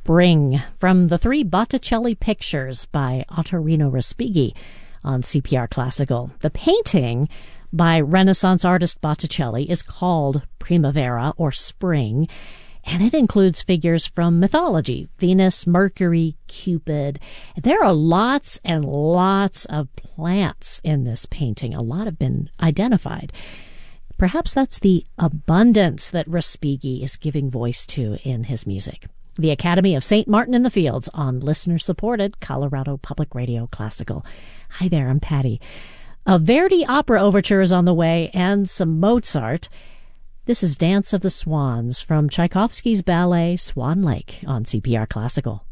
Spring from the Three Botticelli Pictures by Ottorino Respighi on CPR Classical. The painting by Renaissance artist Botticelli is called Primavera, or Spring, and it includes figures from mythology: Venus, Mercury, Cupid. There are lots and lots of plants in this painting. A lot have been identified. Perhaps that's the abundance that Respighi is giving voice to in his music. The Academy of St. Martin in the Fields on listener-supported Colorado Public Radio Classical. Hi there, I'm Patty. A Verdi opera overture is on the way, and some Mozart. This is Dance of the Swans from Tchaikovsky's ballet Swan Lake on CPR Classical.